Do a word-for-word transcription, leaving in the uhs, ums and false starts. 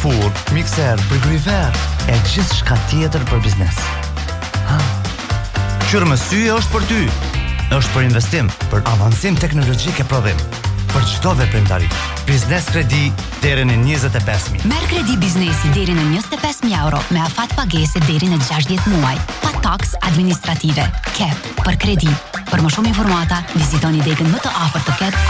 furr, mikser, frigorifer e gjithçka tjetër për biznes. Ha. Qyrë sy është për ty. Është për investim, për avancim teknologjik e prodhim, për çdo veprimtari. Biznes kredi deri në njëzet e pesë mijë. Merr kredi biznesi deri në njëzet e pesë mijë euro me afat pagese deri në gjashtëdhjetë muaj, pa taks administrative. K E P për kredi. Për më shumë informata, vizitoni degën më të afërt të K E P